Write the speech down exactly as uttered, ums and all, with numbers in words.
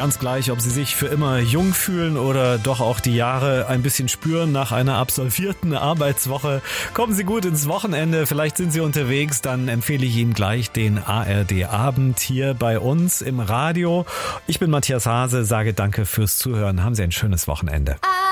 Ganz gleich, ob Sie sich für immer jung fühlen oder doch auch die Jahre ein bisschen spüren nach einer absolvierten Arbeitswoche. Kommen Sie gut ins Wochenende. Vielleicht sind Sie unterwegs, dann empfehle ich Ihnen gleich den A R D-Abend hier bei uns im Radio. Ich bin Matthias Hase, sage danke fürs Zuhören. Haben Sie ein schönes Wochenende.